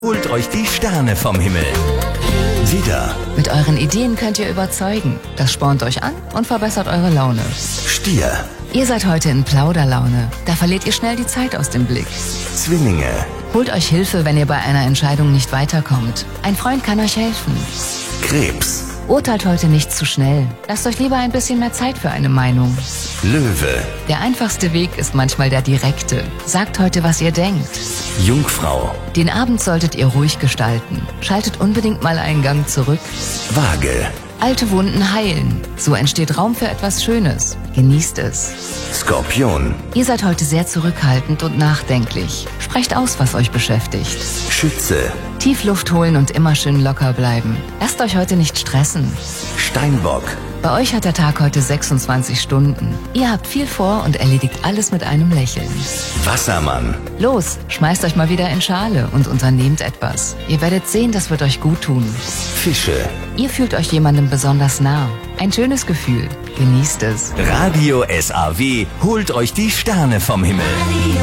Holt euch die Sterne vom Himmel. Widder, Mit euren Ideen könnt ihr überzeugen. Das spornt euch an und verbessert eure Laune. Stier, Ihr seid heute in Plauderlaune. Da verliert ihr schnell die Zeit aus dem Blick. Zwillinge, Holt euch Hilfe, wenn ihr bei einer Entscheidung nicht weiterkommt. Ein Freund kann euch helfen. Krebs, Urteilt heute nicht zu schnell. Lasst euch lieber ein bisschen mehr Zeit für eine Meinung. Löwe, Der einfachste Weg ist manchmal der direkte. Sagt heute, was ihr denkt. Jungfrau, Den Abend solltet ihr ruhig gestalten. Schaltet unbedingt mal einen Gang zurück. Waage, Alte Wunden heilen. So entsteht Raum für etwas Schönes. Genießt es. Skorpion, Ihr seid heute sehr zurückhaltend und nachdenklich. Sprecht aus, was euch beschäftigt. Schütze, Tief Luft holen und immer schön locker bleiben. Lasst euch heute nicht stressen. Steinbock, Bei euch hat der Tag heute 26 Stunden. Ihr habt viel vor und erledigt alles mit einem Lächeln. Wassermann, Los, schmeißt euch mal wieder in Schale und unternehmt etwas. Ihr werdet sehen, das wird euch gut tun. Fische. Ihr fühlt euch jemandem besonders nah. Ein schönes Gefühl. Genießt es. Radio SAW holt euch die Sterne vom Himmel.